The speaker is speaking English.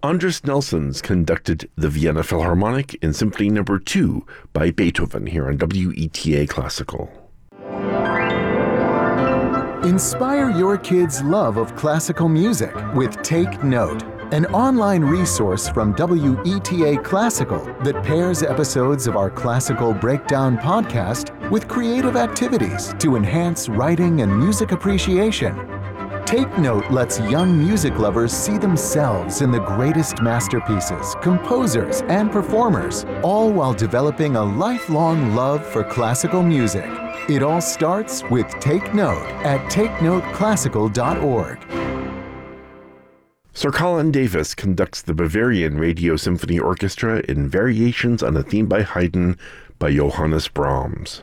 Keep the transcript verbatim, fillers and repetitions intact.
Andris Nelsons conducted the Vienna Philharmonic in Symphony Number two by Beethoven here on W E T A Classical. Inspire your kids' love of classical music with Take Note, an online resource from W E T A Classical that pairs episodes of our Classical Breakdown podcast with creative activities to enhance writing and music appreciation. Take Note lets young music lovers see themselves in the greatest masterpieces, composers, and performers, all while developing a lifelong love for classical music. It all starts with Take Note at take note classical dot org. Sir Colin Davis conducts the Bavarian Radio Symphony Orchestra in Variations on a Theme by Haydn by Johannes Brahms.